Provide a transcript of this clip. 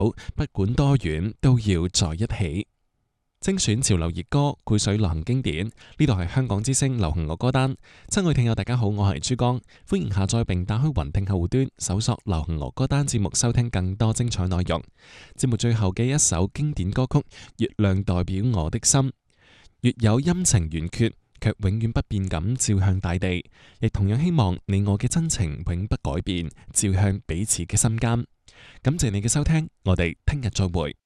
不管多遠都要在一起。精選潮流熱歌，背水流行經典。呢度係香港之聲流行樂歌單。親愛聽友大家好，我係珠江，歡迎下載並打開雲聽客戶端，搜索流行樂歌單節目，收聽更多精彩內容。節目最後嘅一首經典歌曲《月亮代表我的心》，月有陰晴圓缺，卻永遠不變咁照向大地，亦同樣希望你我嘅真情永不改變，照向彼此嘅心間。感謝你嘅收聽，我哋聽日再會。